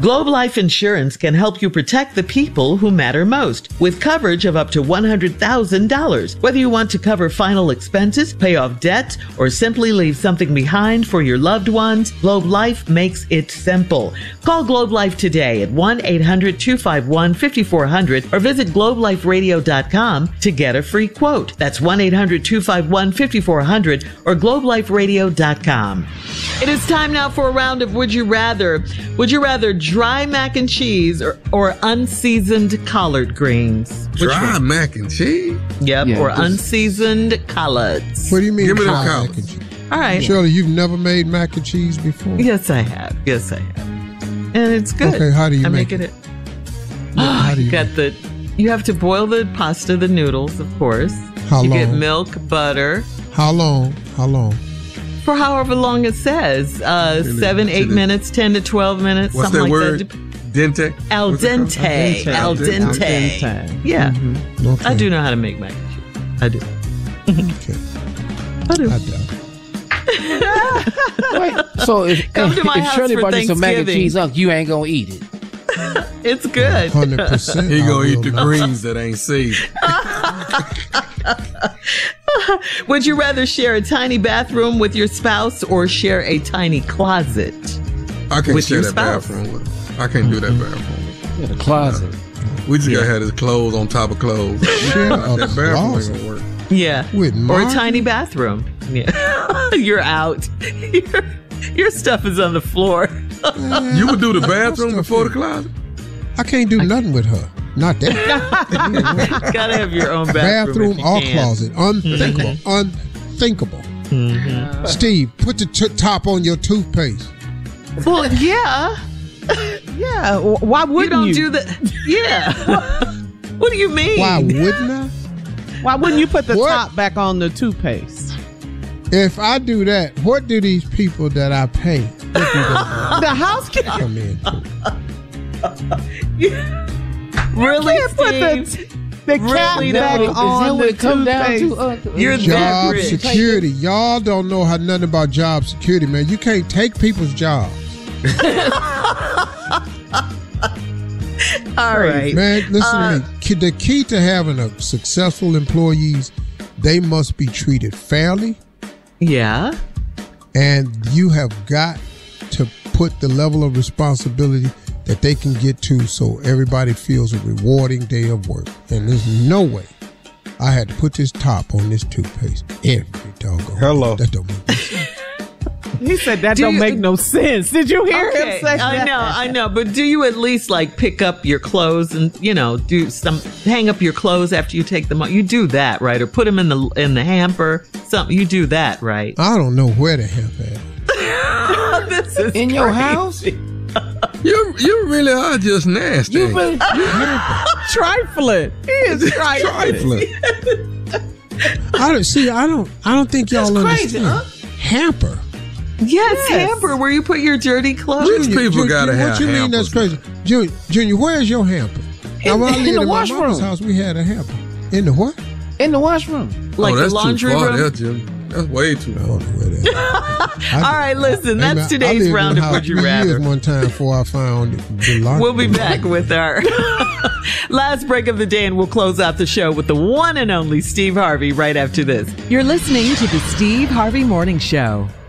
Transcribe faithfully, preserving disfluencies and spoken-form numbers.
Globe Life Insurance can help you protect the people who matter most with coverage of up to one hundred thousand dollars. Whether you want to cover final expenses, pay off debts, or simply leave something behind for your loved ones, Globe Life makes it simple. Call Globe Life today at one eight hundred two five one five four zero zero or visit globe life radio dot com to get a free quote. That's one eight hundred two five one five four zero zero or globe life radio dot com. It is time now for a round of Would You Rather. Would you rather dry mac and cheese or, or unseasoned collard greens? Which Dry one? mac and cheese? Yep, Yeah, or this- unseasoned collards. What do you mean? Give me them collard collards. mac and cheese? All right. Shirley, you've never made mac and cheese before? Yes, I have. Yes, I have. And it's good. Okay, how do you I make make it? it? How Oh, do you you got make the. You have to boil the pasta, the noodles, of course. How you get long? milk, butter, How long? How long? for however long it says. Uh, Really? seven, To eight the- minutes, ten to twelve minutes, What's something that like word? that. Dente? Al What's it called? dente. Al Al dente. dente. Al dente. Yeah, Okay. I do know how to make mac and cheese. I do. Okay. I do. I doubt it. Wait, so if, Come to my if house Shirley for brought you some mac and Thanksgiving. cheese, Unc, you ain't gonna eat it. It's good. one hundred percent. He I gonna eat will the not. greens that ain't seasoned. Would you rather share a tiny bathroom with your spouse or share a tiny closet? I can't With share your that spouse. bathroom with him. I can't do that bathroom with him. Yeah, the closet. We just gotta have his clothes on top of clothes. Share a That bathroom ain't closet gonna work. Yeah. with Or a Martin? tiny bathroom. Yeah. You're out. your, your stuff is on the floor. You would do the bathroom stuff before the is- closet? I can't do nothing with her. Not that. Gotta have your own bathroom. Bathroom if you or can. closet. Unthinkable. Unthinkable. Steve, put the t- top on your toothpaste. Well, yeah. Yeah, wh- why You wouldn't don't you? do that. Yeah. What do you mean? Why wouldn't I? Why wouldn't you put the What? top back on the toothpaste? If I do that, what do these people that I pay, what do they The housekeeper come in to? Really, can't put the, Steve? the cap Really, back though? Is that on what the it come down to? toothpaste. Unc? You're Is that Job rich. security. Y'all don't know how nothing about job security, man. You can't take people's jobs. All right. Man, listen Uh, to me. Key- The key to having a successful employees, they must be treated fairly, Yeah. and you have got to put the level of responsibility that they can get to so everybody feels a rewarding day of work. And there's no way I had to put this top on this toothpaste every doggone Hello. day. That don't make sense. He said that Do don't you- make no sense. Did you hear Okay, him say I that? know, I know, but do you at least like pick up your clothes and you know do some hang up your clothes after you take them out? You do that, right? Or put them in the in the hamper? Something you do that, right? I don't know where to have at. This is In your crazy. house? You you really are just nasty. You been, Trifling. He is trifling. trifling. I don't see. I don't. I don't think y'all That's crazy, understand. Hamper. Yes, Yes. hamper where you put your dirty clothes. Rich people Junior, gotta Junior, have What you mean that's hampers. crazy? Junior, Junior, where's your hamper? Now, when I in lived the in my mama's washroom. house, we had a hamper. In the what? in the washroom. Like oh, the that's laundry too far room. there, Jim. That's way too I far. don't know where that is. I- All right, listen, Hey, that's man, I today's lived in round the of house Would You three Rather. years one time before I found the laundry. We'll be room. back with our last break of the day, and we'll close out the show with the one and only Steve Harvey right after this. You're listening to the Steve Harvey Morning Show.